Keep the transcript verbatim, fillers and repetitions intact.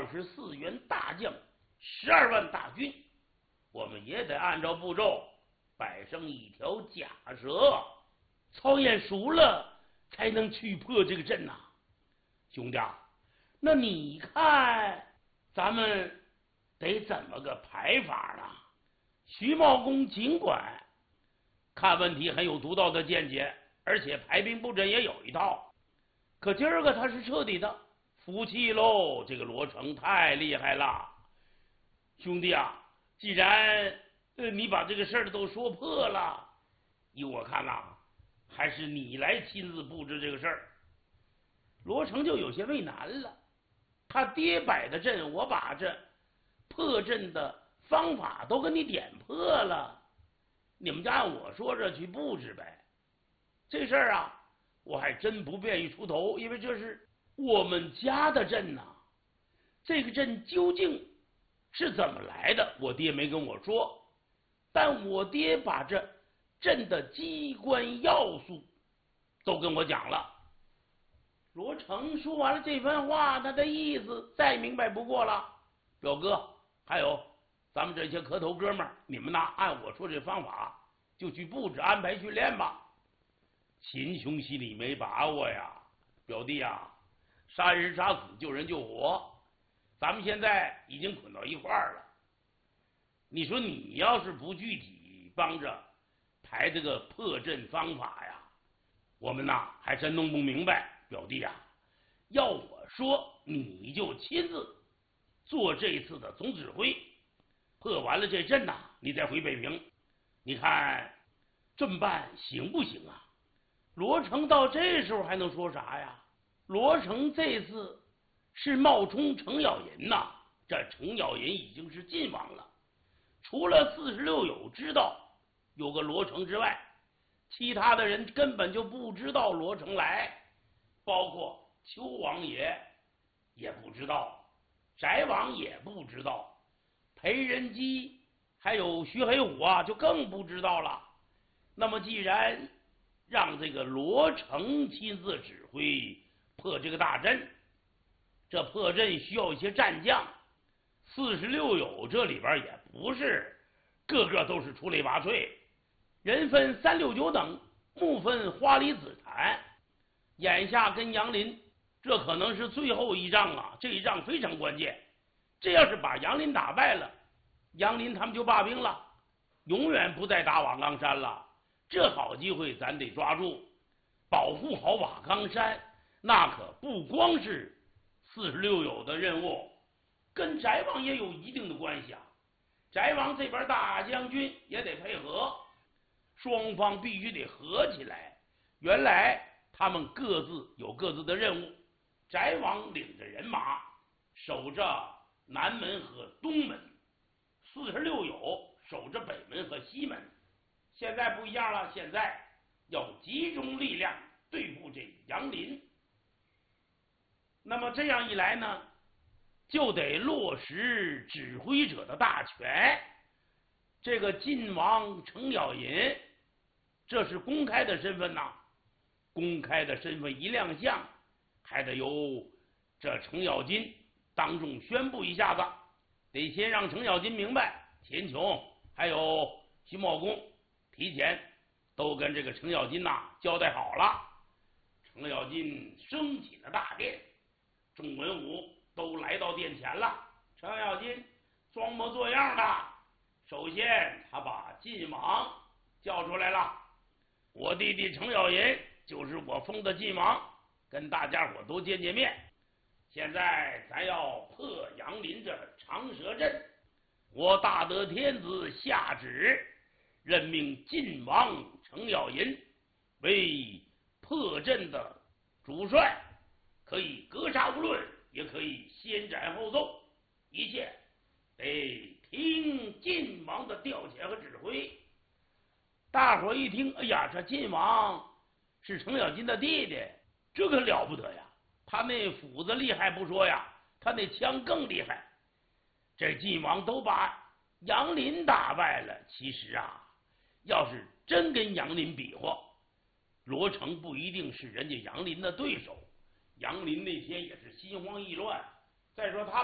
二十四员大将，十二万大军，我们也得按照步骤摆上一条假蛇，操演熟了才能去破这个阵呐、啊。兄弟啊，那你看咱们得怎么个排法呢？徐茂公尽管看问题很有独到的见解，而且排兵布阵也有一套，可今儿个他是彻底的服气喽。这个罗成太厉害了，兄弟啊，既然呃你把这个事儿都说破了，依我看呐、啊，还是你来亲自布置这个事儿。罗成就有些为难了，他爹摆的阵，我把这破阵的方法都给你点破了，你们就按我说着去布置呗。这事儿啊，我还真不便于出头，因为这是我们家的阵呐、啊。这个阵究竟是怎么来的，我爹没跟我说，但我爹把这阵的机关要素都跟我讲了。罗成说完了这番话，他的意思再明白不过了。表哥，还有咱们这些磕头哥们儿，你们呢按我说这方法就去布置安排训练吧。秦兄心里没把握呀，表弟啊，杀人杀死，救人救活，咱们现在已经捆到一块儿了。你说你要是不具体帮着排这个破阵方法呀，我们呐还真弄不明白。表弟啊，要我说，你就亲自做这次的总指挥，破完了这阵呐、啊，你再回北平，你看这么办行不行啊？罗成到这时候还能说啥呀？罗成这次是冒充程咬银呐、啊，这程咬银已经是晋王了，除了四十六友知道有个罗成之外，其他的人根本就不知道罗成来，包括邱王爷也不知道，翟王也不知道，裴仁基还有徐黑虎啊就更不知道了。那么既然让这个罗成亲自指挥破这个大阵，这破阵需要一些战将，四十六友这里边也不是个个都是出类拔萃，人分三六九等，木分花梨紫檀，眼下跟杨林这可能是最后一仗啊，这一仗非常关键，这要是把杨林打败了，杨林他们就罢兵了，永远不再打瓦岗山了。这好机会咱得抓住，保护好瓦岗山，那可不光是四十六友的任务，跟翟王也有一定的关系啊。翟王这边大将军也得配合，双方必须得合起来。原来他们各自有各自的任务，翟王领着人马守着南门和东门，四十六友守着北门和西门。现在不一样了，现在要集中力量对付这杨林。那么这样一来呢，就得落实指挥者的大权。这个晋王程咬银，这是公开的身份呐、啊，公开的身份一亮相，还得由这程咬金当众宣布一下子，得先让程咬金明白，田琼还有徐茂公提前都跟这个程咬金呐、啊、交代好了。程咬金升起了大殿，众文武都来到殿前了。程咬金装模作样的，首先他把晋王叫出来了，我弟弟程咬银就是我封的晋王，跟大家伙都见见面。现在咱要破杨林这长蛇阵，我大德天子下旨任命晋王程咬银为破阵的主帅，可以格杀勿论，也可以先斩后奏，一切得听晋王的调遣和指挥。大伙一听，哎呀，这晋王是程咬金的弟弟，这个了不得呀！他那斧子厉害不说呀，他那枪更厉害。这晋王都把杨林打败了，其实啊，要是真跟杨林比划，罗成不一定是人家杨林的对手。杨林那天也是心慌意乱，再说他